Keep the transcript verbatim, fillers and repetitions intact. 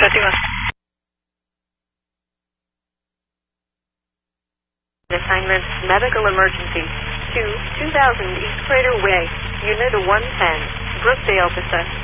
thirty-one. Assignment, medical emergency, to two thousand East Crater Way, Unit one ten, Brookdale, Pisa.